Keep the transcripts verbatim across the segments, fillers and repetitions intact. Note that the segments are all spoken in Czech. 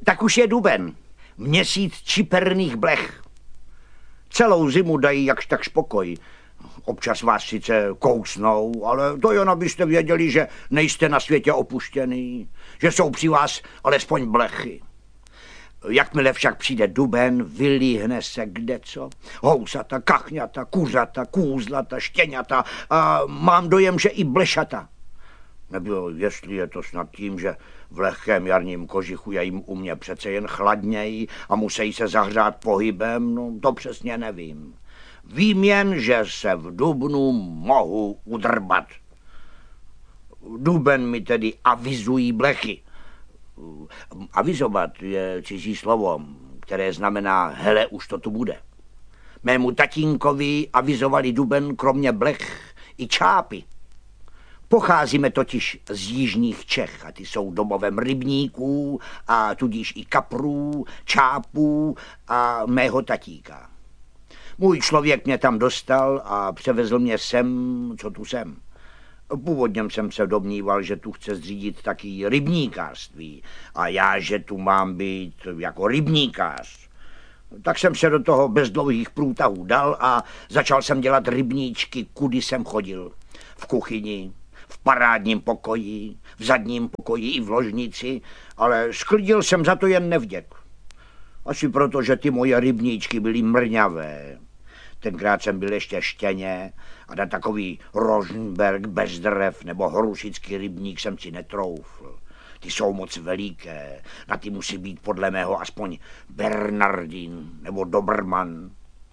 Tak už je duben, měsíc čiperných blech. Celou zimu dají jakž tak spokoj. Občas vás sice kousnou, ale to jen abyste věděli, že nejste na světě opuštěný, že jsou při vás alespoň blechy. Jakmile však přijde duben, vylíhne se kdeco. Housata, kachňata, kuřata, kůzlata, štěňata a mám dojem, že i blešata. Nebo jestli je to snad tím, že v lehkém jarním kožichu je jim u mě přece jen chladněji a musí se zahřát pohybem, no to přesně nevím. Vím jen, že se v dubnu mohu udrbat. Duben mi tedy avizují blechy. Avizovat je cizí slovo, které znamená hele, už to tu bude. Mému tatínkovi avizovali duben kromě blech i čápy. Pocházíme totiž z jižních Čech a ty jsou domovem rybníků a tudíž i kaprů, čápů a mého tatíka. Můj člověk mě tam dostal a převezl mě sem, co tu jsem. Původně jsem se domníval, že tu chce zřídit taky rybníkářství a já, že tu mám být jako rybníkář. Tak jsem se do toho bez dlouhých průtahů dal a začal jsem dělat rybníčky, kudy jsem chodil. V kuchyni, v parádním pokoji, v zadním pokoji i v ložnici, ale sklidil jsem za to jen nevděk. Asi proto, že ty moje rybníčky byly mrňavé. Tenkrát jsem byl ještě štěně a na takový Rosenberg bez drev nebo hrušický rybník jsem si netroufl. Ty jsou moc veliké, na ty musí být podle mého aspoň Bernardin nebo Doberman.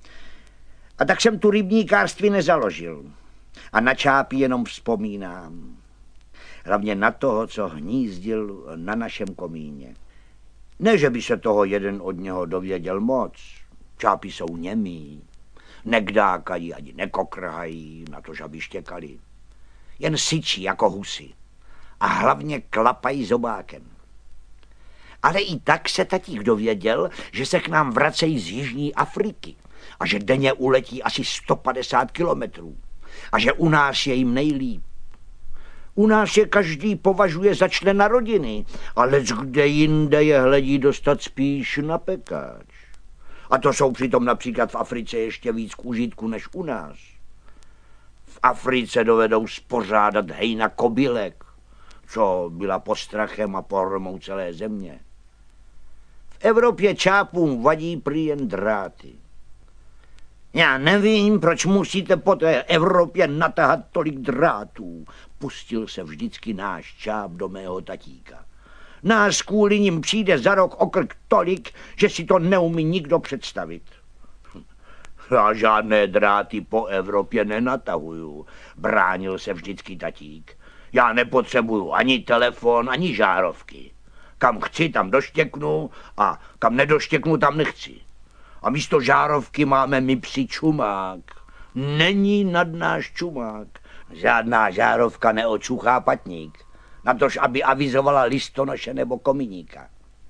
A tak jsem tu rybníkářství nezaložil. A na čápy jenom vzpomínám. Hlavně na toho, co hnízdil na našem komíně. Ne, že by se toho jeden od něho dověděl moc. Čápy jsou němí. Nekdákají ani nekokrhají, na to, že aby štěkali. Jen syčí jako husy. A hlavně klapají zobákem. Ale i tak se tatík dověděl, že se k nám vracejí z Jižní Afriky a že denně uletí asi sto padesát kilometrů a že u nás je jim nejlíp. U nás je každý považuje za člena rodiny, ale kde jinde je hledí dostat spíš na pekáč. A to jsou přitom například v Africe ještě víc k užitku než u nás. V Africe dovedou spořádat hejna kobylek, co byla postrachem a pohromou celé země. V Evropě čápům vadí prý jen dráty. Já nevím, proč musíte po té Evropě natahat tolik drátů, pustil se vždycky náš čáp do mého tatíka. Nás kvůli nim přijde za rok o krk tolik, že si to neumí nikdo představit. Já žádné dráty po Evropě nenatahuju, bránil se vždycky tatík. Já nepotřebuju ani telefon, ani žárovky. Kam chci, tam doštěknu a kam nedoštěknu, tam nechci. A místo žárovky máme my psi čumák. Není nad náš čumák. Žádná žárovka neočuchá patník. Natož, aby avizovala listonoše nebo kominíka.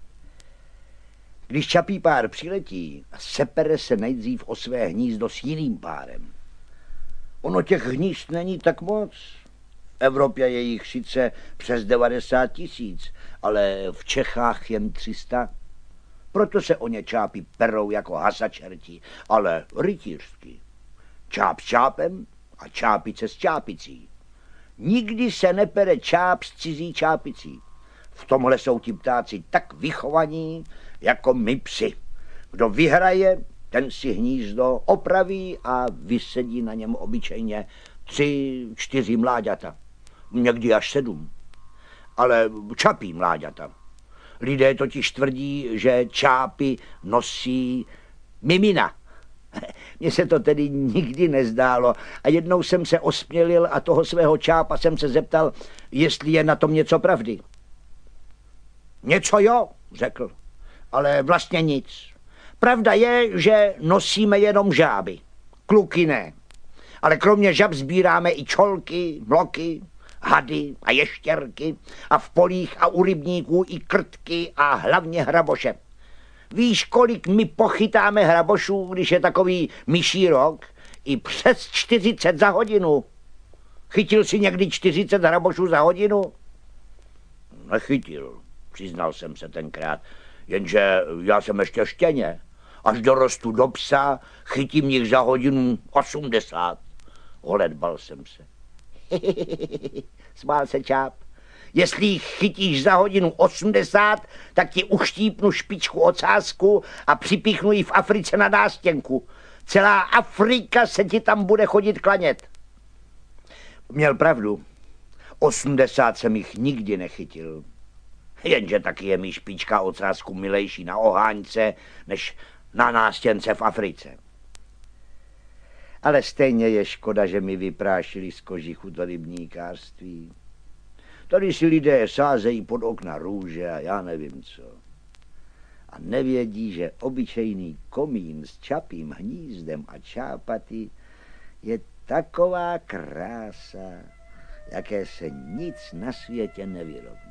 Když čapí pár přiletí, sepere se nejdřív o své hnízdo s jiným párem. Ono těch hnízd není tak moc. V Evropě je jich sice přes devadesát tisíc, ale v Čechách jen tři sta. Proto se o ně čápy perou jako hasačerti, ale rytířsky. Čáp s čápem a čápice s čápicí. Nikdy se nepere čáp s cizí čápicí. V tomhle jsou ti ptáci tak vychovaní, jako my psi. Kdo vyhraje, ten si hnízdo opraví a vysedí na něm obyčejně tři, čtyři mláďata. Někdy až sedm. Ale čapí mláďata. Lidé totiž tvrdí, že čápy nosí mimina. Mně se to tedy nikdy nezdálo a jednou jsem se osmělil a toho svého čápa jsem se zeptal, jestli je na tom něco pravdy. Něco jo, řekl, ale vlastně nic. Pravda je, že nosíme jenom žáby, kluky ne. Ale kromě žab sbíráme i čolky, vloky, hady a ještěrky a v polích a u rybníků i krtky a hlavně hraboše. Víš, kolik my pochytáme hrabošů, když je takový myší rok? I přes čtyřicet za hodinu. Chytil jsi někdy čtyřicet hrabošů za hodinu? Nechytil, přiznal jsem se tenkrát. Jenže já jsem ještě štěně. Až dorostu do psa, chytím jich za hodinu osmdesát. Holedbal jsem se. Smál se Čáp. Jestli jich chytíš za hodinu osmdesát, tak ti uštípnu špičku ocásku a připíchnu ji v Africe na nástěnku. Celá Afrika se ti tam bude chodit klanět. Měl pravdu. osmdesát jsem jich nikdy nechytil. Jenže taky je mi špička ocásku milejší na oháňce, než na nástěnce v Africe. Ale stejně je škoda, že mi vyprášili z kožichu to rybníkářství. Tady si lidé sázejí pod okna růže a já nevím co. A nevědí, že obyčejný komín s čapím hnízdem a čápaty je taková krása, jaké se nic na světě nevyrobí.